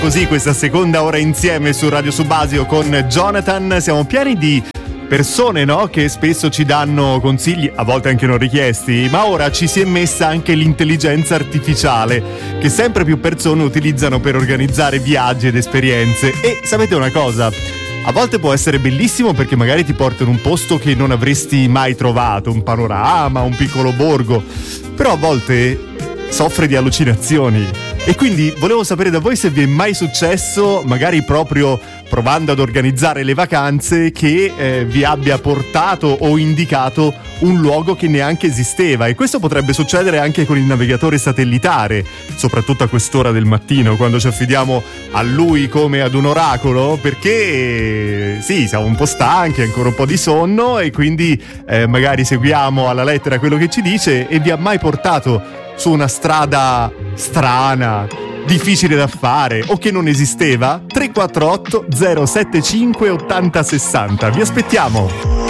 Così questa seconda ora insieme su Radio Subasio con Jonathan. Siamo pieni di persone, no? Che spesso ci danno consigli, a volte anche non richiesti, ma ora ci si è messa anche l'intelligenza artificiale, che sempre più persone utilizzano per organizzare viaggi ed esperienze. E sapete una cosa? A volte può essere bellissimo perché magari ti porta in un posto che non avresti mai trovato, un panorama, un piccolo borgo, però a volte soffre di allucinazioni. E quindi volevo sapere da voi se vi è mai successo, magari proprio provando ad organizzare le vacanze, che vi abbia portato o indicato un luogo che neanche esisteva. E questo potrebbe succedere anche con il navigatore satellitare, soprattutto a quest'ora del mattino, quando ci affidiamo a lui come ad un oracolo, perché sì, siamo un po' stanchi, ancora un po' di sonno, e quindi magari seguiamo alla lettera quello che ci dice. E vi ha mai portato su una strada strana, difficile da fare o che non esisteva? 348 075 80 60. Vi aspettiamo.